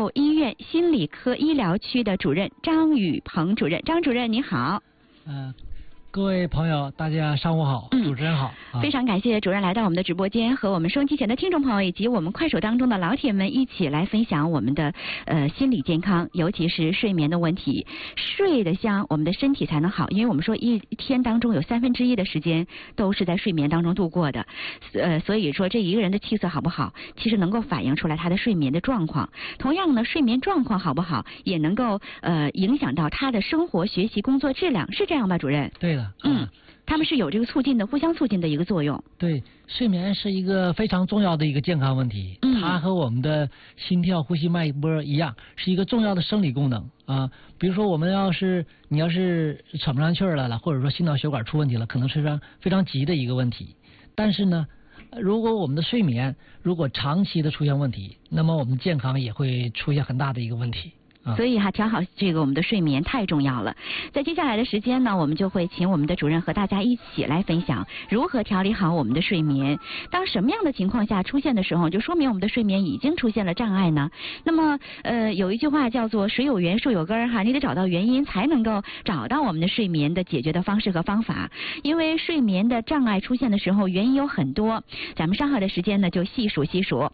寿医院心理科医疗区的主任张宇鹏主任。张主任你好。 各位朋友，大家上午好，主持人好。 非常感谢主任来到我们的直播间，和我们收音机前的听众朋友以及我们快手当中的老铁们一起来分享我们的心理健康，尤其是睡眠的问题。睡得香，我们的身体才能好，因为我们说一天当中有1/3的时间都是在睡眠当中度过的，所以说这一个人的气色好不好，其实能够反映出来他的睡眠的状况。同样呢，睡眠状况好不好，也能够影响到他的生活、学习、工作质量，是这样吧，主任？ 对的。 他们是有这个互相促进的一个作用。 对，睡眠是一个非常重要的一个健康问题，它和我们的心跳、呼吸、脉搏一样，是一个重要的生理功能啊。比如说，你要是喘不上气儿来了，或者说心脑血管出问题了，可能是非常急的一个问题。但是呢，如果我们的睡眠如果长期的出现问题，那么我们健康也会出现很大的一个问题。 所以调好这个我们的睡眠太重要了。在接下来的时间呢，我们就会请我们的主任和大家一起来分享如何调理好我们的睡眠。当什么样的情况下出现的时候，就说明我们的睡眠已经出现了障碍呢？那么有一句话叫做水有源树有根哈，你得找到原因才能够找到我们的睡眠的解决的方式和方法。因为睡眠的障碍出现的时候，原因有很多，咱们稍后的时间呢就细数。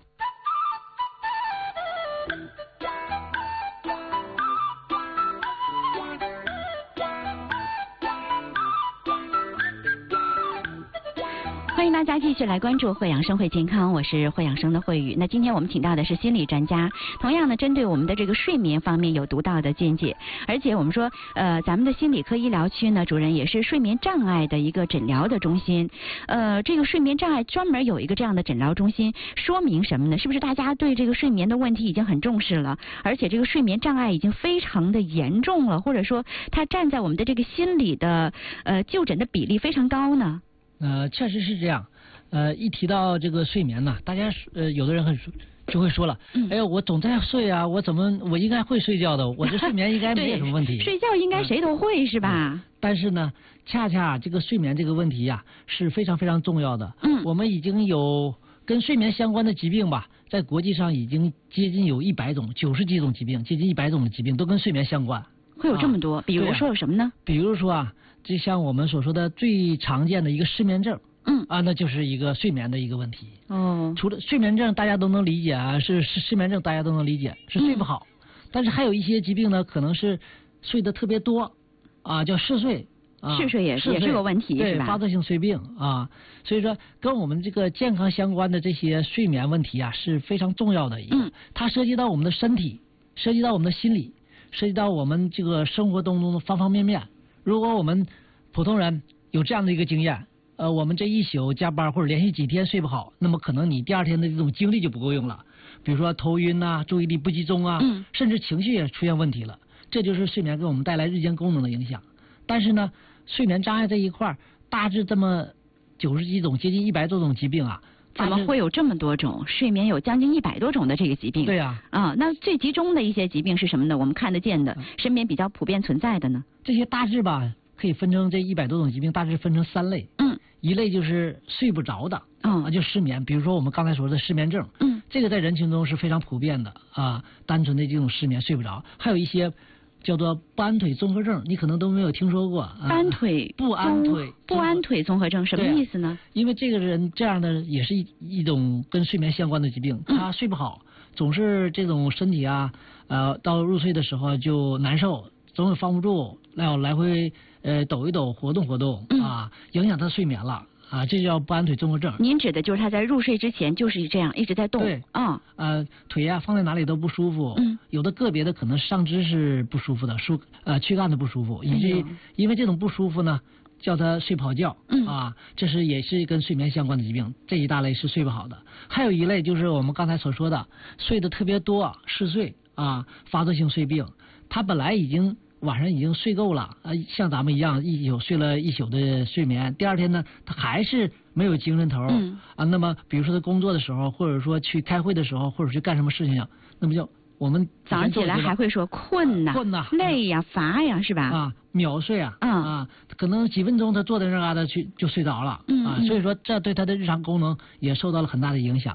欢迎大家继续来关注慧养生会健康，我是慧养生的慧宇。那今天我们请到的是心理专家，同样呢针对我们的这个睡眠方面有独到的见解，而且我们说咱们的心理科医疗区呢主任也是睡眠障碍的一个诊疗的中心。这个睡眠障碍专门有一个这样的诊疗中心，说明什么呢？是不是大家对这个睡眠的问题已经很重视了，而且这个睡眠障碍已经非常的严重了，或者说它占在我们的这个心理的就诊的比例非常高呢？ 确实是这样。一提到这个睡眠呢，大家有的人就会说了，哎呀，我总在睡啊，我应该会睡觉的，我这睡眠应该没有什么问题。 睡觉应该谁都会是吧？ 但是呢，恰恰这个睡眠这个问题呀，是非常非常重要的。我们已经有跟睡眠相关的疾病吧，在国际上已经接近有100种，90几种疾病，接近100种的疾病都跟睡眠相关。 会有这么多？比如说有什么呢？ 比如说就像我们所说的最常见的一个失眠症。那就是一个睡眠的一个问题。除了睡眠症大家都能理解是失眠症大家都能理解，是睡不好。但是还有一些疾病呢，可能是睡得特别多叫嗜睡。 嗜睡也是个问题， 对， 是吧？ 发作性睡病所以说跟我们这个健康相关的这些睡眠问题是非常重要的一个。它涉及到我们的身体，涉及到我们的心理，涉及到我们这个生活当中的方方面面。如果我们普通人有这样的一个经验，我们这一宿加班或者连续几天睡不好，那么可能你第二天的这种精力就不够用了，比如说头晕注意力不集中甚至情绪也出现问题了。这就是睡眠给我们带来日间功能的影响。但是呢，睡眠障碍这一块大致这么90几种，接近100多种疾病怎么会有这么多种？睡眠有将近100多种的这个疾病。 对那最集中的一些疾病是什么呢？我们看得见的，身边比较普遍存在的呢？ 这些大致吧，可以分成这100多种疾病，大致分成3类。一类就是睡不着的就失眠，比如说我们刚才说的失眠症。这个在人群中是非常普遍的单纯的这种失眠睡不着。还有一些叫做不安腿综合症，你可能都没有听说过。不安腿综合症什么意思呢？因为这个人这样的也是一种跟睡眠相关的疾病，他睡不好，总是这种身体到入睡的时候就难受，总是放不住，来回抖一抖，活动活动影响他睡眠了这叫不安腿综合症。您指的就是他在入睡之前就是这样一直在动？对腿放在哪里都不舒服。有的个别的可能上肢是不舒服的，躯干的不舒服，以及因为这种不舒服呢，叫他睡不好觉这也是跟睡眠相关的疾病。这一大类是睡不好的。还有一类就是我们刚才所说的睡得特别多，嗜睡发作性睡病。他本来晚上已经睡够了像咱们一样睡了一宿的睡眠，第二天呢他还是没有精神头那么比如说他工作的时候，或者说去开会的时候，或者去干什么事情那么就我们早上起来还会说困累呀乏呀，是吧？ 秒睡可能几分钟他坐在那就睡着了所以说这对他的日常功能也受到了很大的影响。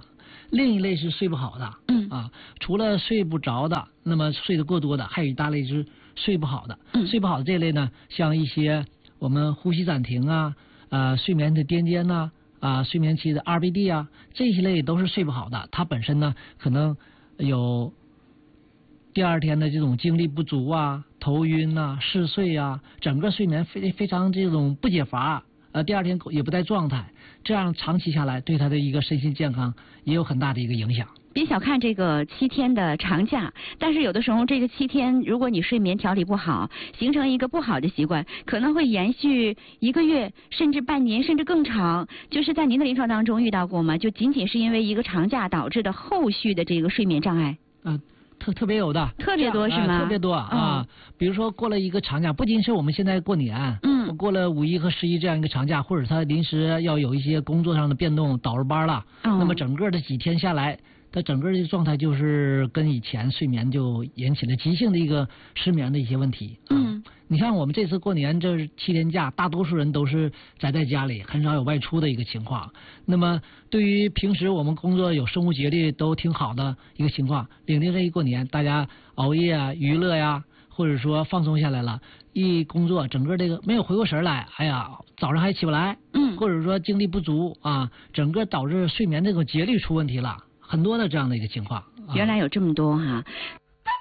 另一类是睡不好的。除了睡不着的，那么睡得过多的，还有一大类是睡不好的。睡不好的这类呢，像一些我们呼吸暂停啊，睡眠的癫痫呐，睡眠期的 RBD 啊，这些类都是睡不好的。它本身呢，可能有第二天的这种精力不足啊、头晕啊、嗜睡啊，整个睡眠非常这种不解乏，第二天也不在状态，这样长期下来对他的一个身心健康也有很大的一个影响。 别小看这个7天的长假，但是有的时候这个7天，如果你睡眠调理不好，形成一个不好的习惯，可能会延续1个月，甚至半年，甚至更长。就是在您的临床当中遇到过吗？就仅仅是因为一个长假导致的后续的这个睡眠障碍？ 特别有的， 特别多是吗？ 特别多啊！比如说过了一个长假，不仅是我们现在过年，过了5一和11这样一个长假，或者他临时要有一些工作上的变动，倒着班了，那么整个的几天下来，他整个的状态就是跟以前睡眠就引起了急性的一个失眠的一些问题。你像我们这次过年这7天假，大多数人都是宅在家里，很少有外出的一个情况。那么对于平时我们工作有生物节律都挺好的一个情况，领着这一过年，大家熬夜啊、娱乐呀，或者说放松下来了，一工作整个这个没有回过神来，哎呀，早上还起不来，或者说精力不足啊，整个导致睡眠这种节律出问题了，很多的这样的一个情况。 原来有这么多哈。